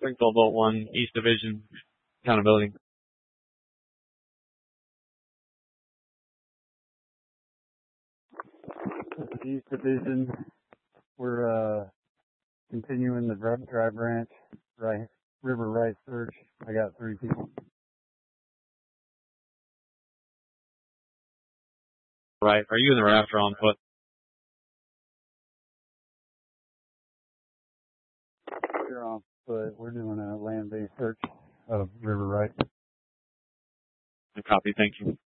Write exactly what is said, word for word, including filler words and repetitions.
Springfield Boat one, East Division, accountability. East Division, we're uh, continuing the Drive, drive Ranch, right, River Right search. I got three people. Right. Are you in the raft or on foot? We're on foot. We're doing a land-based search of River Right. Copy. Thank you.